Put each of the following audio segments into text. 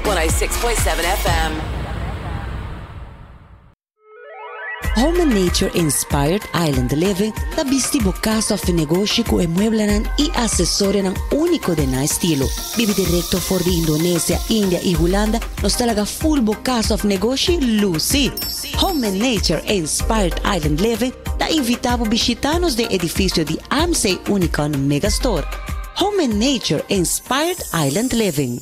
106.7 FM. Home and Nature-inspired island living tabisti bukaso of negosyo ko emueblanan i asesorya ng uniko din na estilo. Bibi direkto for the Indonesia, India y Holanda nos talaga full bukaso of negosyo Lucy. Home and Nature-inspired island living ta invitabo bisitanos de edificio di AMSA Unicon Megastore. Home and Nature-inspired island living.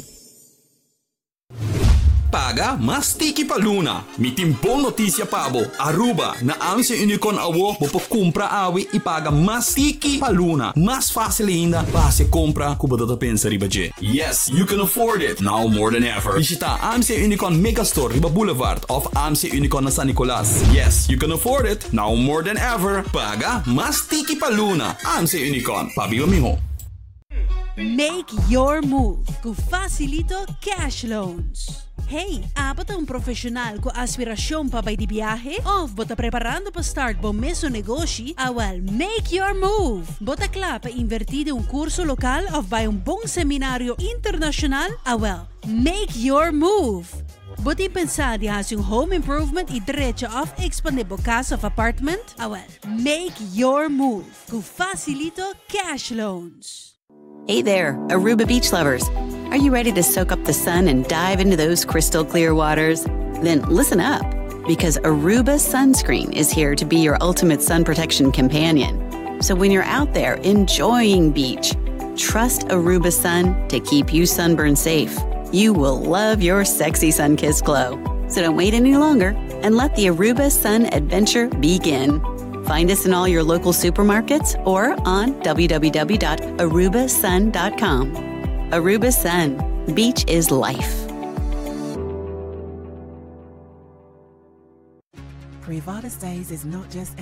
Paga mas tiki pa Luna. Mitimpong notisya pabo. Aruba na AMSA Unicon awo pupukumpra awi ipaga mas tiki pa Luna. Mas fácil ainda base compra kubada ta pensa riba je. Yes, you can afford it now more than ever. Visita AMSA Unicon Megastore Riba Boulevard of AMSA Unicon na San Nicolas. Yes, you can afford it now more than ever. Paga mas tiki pa Luna. AMSA Unicon. Pabilo miho. Make your move com Facilito Cash Loans. Hey, apat ang profesional ko aspirasyon pa bay di biyahe? O bota preparando pa start bom meso negosyo? Awal, make your move! Bota kla pa invertido un kurso lokal of bay un bong seminaryo internasyonal? Awal, make your move! Bota pensar di has yung home improvement i diretso of expandable casa of apartment? Awal, make your move com Facilito Cash Loans. Hey there, Aruba beach lovers. Are you ready to soak up the sun and dive into those crystal clear waters? Then listen up, because Aruba Sunscreen is here to be your ultimate sun protection companion. So when you're out there enjoying beach, trust Aruba Sun to keep you sunburn safe. You will love your sexy sun-kissed glow. So don't wait any longer and let the Aruba Sun adventure begin. Find us in all your local supermarkets or on www.arubasun.com. Aruba Sun. Beach is life. Privada Stays is not just